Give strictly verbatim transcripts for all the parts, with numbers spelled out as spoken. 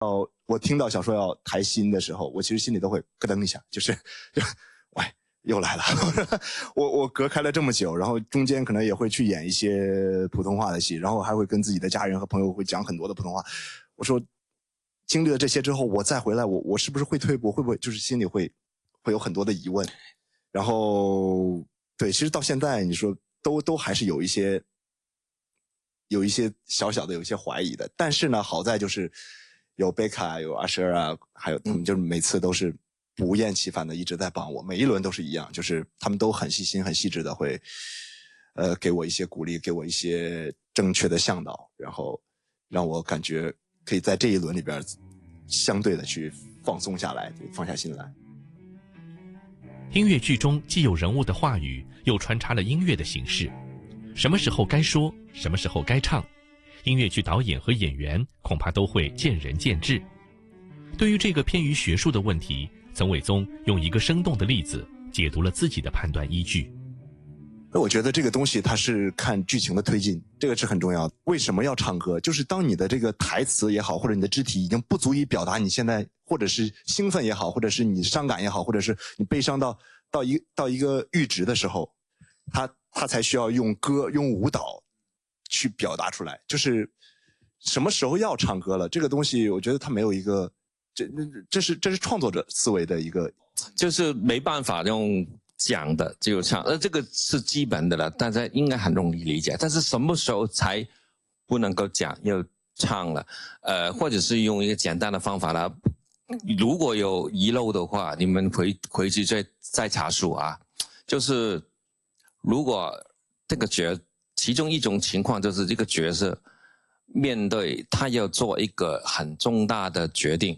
哦，我听到想说要抬新的时候，我其实心里都会咯噔一下，就是就喂又来了。我我隔开了这么久，然后中间可能也会去演一些普通话的戏，然后还会跟自己的家人和朋友会讲很多的普通话。我说经历了这些之后，我再回来，我我是不是会退步？会不会就是心里会会有很多的疑问？然后对，其实到现在你说都都还是有一些有一些小小的有一些怀疑的，但是呢，好在就是有贝卡有阿舍啊，还有他们就是每次都是不厌其烦的一直在帮我，每一轮都是一样，就是他们都很细心很细致的会呃给我一些鼓励，给我一些正确的向导，然后让我感觉可以在这一轮里边相对的去放松下来，放下心来。 音乐剧中既有人物的话语，又穿插了音乐的形式，什么时候该说，什么时候该唱，音乐剧导演和演员恐怕都会见仁见智。对于这个偏于学术的问题，曾伟宗用一个生动的例子解读了自己的判断依据。 我觉得这个东西它是看剧情的推进，这个是很重要的。为什么要唱歌？就是当你的这个台词也好，或者你的肢体已经不足以表达你现在，或者是兴奋也好，或者是你伤感也好，或者是你悲伤到到一到一个阈值的时候，他他才需要用歌用舞蹈去表达出来。就是什么时候要唱歌了，这个东西我觉得它没有一个，这这是这是创作者思维的一个， 就是没办法用讲的就唱，呃，这个是基本的了，大家应该很容易理解。但是什么时候才不能够讲要唱了？呃，或者是用一个简单的方法啦，如果有遗漏的话，你们回回去再再查数啊。就是如果这个角，其中一种情况就是这个角色面对他要做一个很重大的决定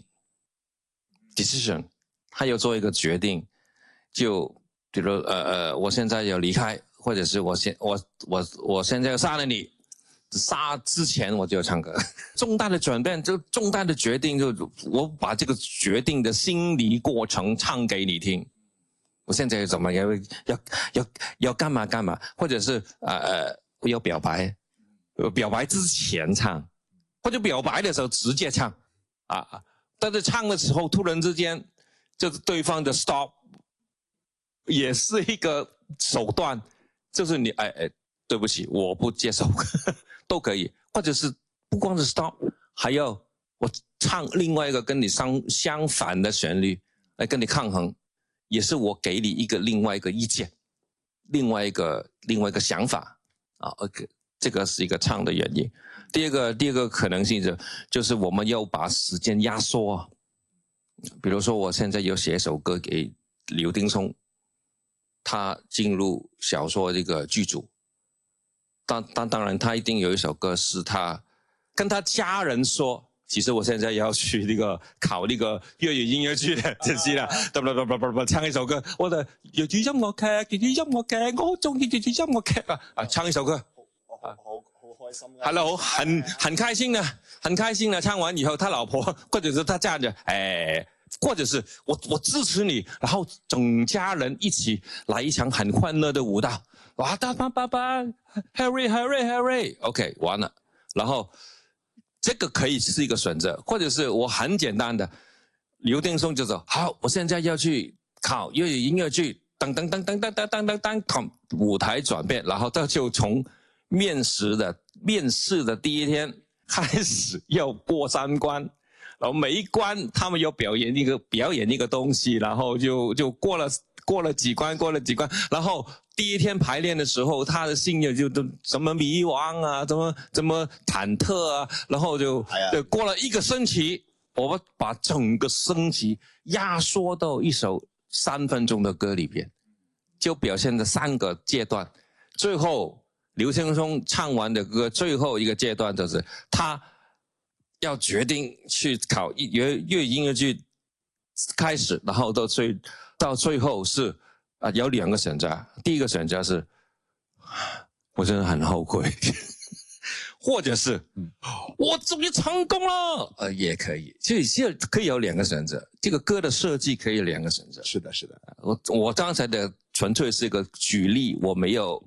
，decision， 他要做一个决定，就比如呃呃，我现在要离开，或者是我现我我我现在要杀了你，杀之前我就要唱歌。重大的转变，就重大的决定，就我把这个决定的心理过程唱给你听。我现在要怎么要要要要干嘛干嘛，或者是呃呃要表白，表白之前唱，或者表白的时候直接唱啊，但是唱的时候突然之间就是对方的 stop。也是一个手段，就是你哎哎，对不起，我不接受，都可以，或者是不光是 stop， 还要我唱另外一个跟你相相反的旋律来跟你抗衡，也是我给你一个另外一个意见，另外一个另外一个想法啊 ，OK， 这个是一个唱的原因。第二个第二个可能性是，就是我们要把时间压缩，比如说我现在要写一首歌给刘丁松。他进入小说这个剧组，当当当然，他一定有一首歌是他跟他家人说，其实我现在要去那个考那个粤语音乐剧的这些啦，不不不不不，唱一首歌，我的粵語音樂劇，粵語音樂劇，我好中意粵語音樂劇啊！啊，唱一首歌， 好好好開心啊 ，Hello， 很很開心的，很開心的，唱完以後，他老婆或者是他家人，哎。或者是我我支持你，然后整家人一起来一场很欢乐的舞蹈，哇哒吧吧吧 ，Harry Harry Harry，OK， 完了，然后这个可以是一个选择，或者是我很简单的，刘丁松就说好，我现在要去考粤语音乐剧，噔噔噔噔噔噔噔噔噔，舞台转变，然后他就从面试的面试的第一天开始要过三关。然后每一关他们要表演一个表演一个东西，然后就就过了过了几关过了几关，然后第一天排练的时候，他的心也就都怎么迷惘啊，怎么怎么忐忑啊，然后就就过了一个星期，我们把整个星期压缩到一首三分钟的歌里边，就表现了三个阶段，最后刘青松唱完的歌最后一个阶段就是他。要决定去考粤粤音乐剧开始，然后到最到最后是啊、呃、有两个选择，第一个选择是我真的很后悔，或者是、嗯、我终于成功了，呃也可以，所以现在可以有两个选择，这个歌的设计可以有两个选择。 是的，是的， 我我刚才的纯粹是一个举例，我没有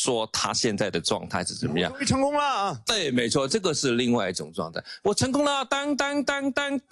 说他现在的状态是怎么样。 终于成功了啊！ 对，没错，这个是另外一种状态。我成功了，当当当当